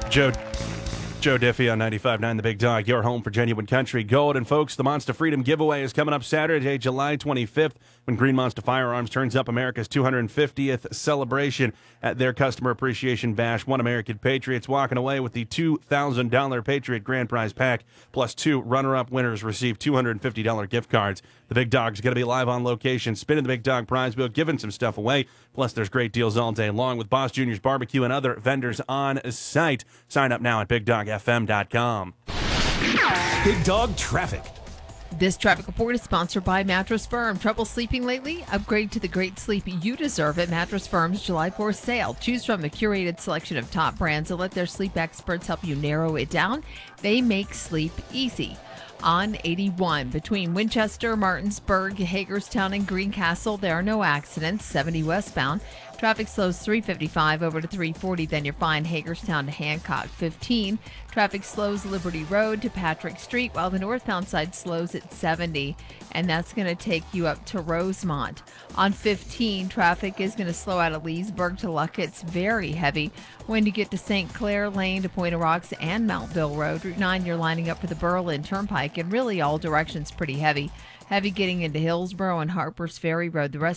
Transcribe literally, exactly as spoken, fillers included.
Joe Joe Diffie on ninety-five point nine The Big Dog, your home for genuine country gold. And folks, the Monster Freedom Giveaway is coming up Saturday, July twenty-fifth, when Green Monster Firearms turns up America's two hundred fiftieth celebration at their Customer Appreciation Bash. One American Patriots walking away with the two thousand dollars Patriot Grand Prize Pack, plus two runner-up winners receive two hundred fifty dollars gift cards. The Big Dog's going to be live on location, spinning the Big Dog prize wheel, giving some stuff away. Plus, there's great deals all day long with Boss Junior's Barbecue and other vendors on site. Sign up now at big dog f m dot com. Big Dog Traffic. This traffic report is sponsored by Mattress Firm. Trouble sleeping lately? Upgrade to the great sleep you deserve at Mattress Firm's July fourth sale. Choose from a curated selection of top brands and let their sleep experts help you narrow it down. They make sleep easy. On eighty-one, between Winchester, Martinsburg, Hagerstown, and Greencastle, there are no accidents. seventy westbound. Traffic slows three fifty-five over to three forty, then you're fine Hagerstown to Hancock. fifteen, traffic slows Liberty Road to Patrick Street, while the northbound side slows at seventy, and that's going to take you up to Rosemont. On fifteen, traffic is going to slow out of Leesburg to Luck. It's very heavy when you get to Saint Clair Lane to Point of Rocks and Mountville Road. Route nine, you're lining up for the Berlin Turnpike, and really all directions pretty heavy. Heavy getting into Hillsborough and Harpers Ferry Road. The rest